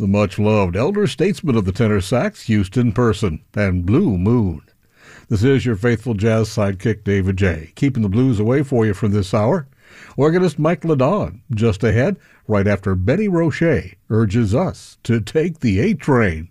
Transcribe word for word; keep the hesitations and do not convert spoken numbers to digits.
the much-loved elder statesman of the tenor sax, Houston Person, and Blue Moon. This is your faithful jazz sidekick, David J., keeping the blues away for you from this hour. Organist Mike Ladon, just ahead, right after Benny Roche urges us to take the A-Train.